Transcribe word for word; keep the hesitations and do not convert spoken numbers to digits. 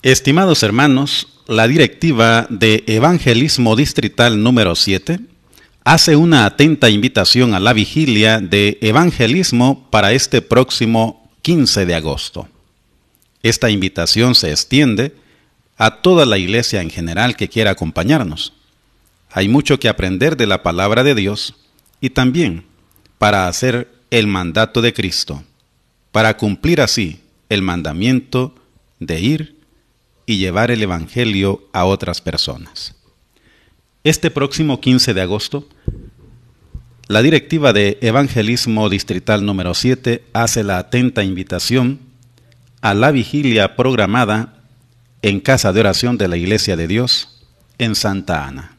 Estimados hermanos, la directiva de Evangelismo Distrital número siete hace una atenta invitación a la vigilia de evangelismo para este próximo quince de agosto. Esta invitación se extiende a toda la iglesia en general que quiera acompañarnos. Hay mucho que aprender de la palabra de Dios y también para hacer el mandato de Cristo, para cumplir así el mandamiento de ir y llevar el evangelio a otras personas. Este próximo quince de agosto, la directiva de Evangelismo Distrital número siete hace la atenta invitación a la vigilia programada en Casa de Oración de la Iglesia de Dios en Santa Ana.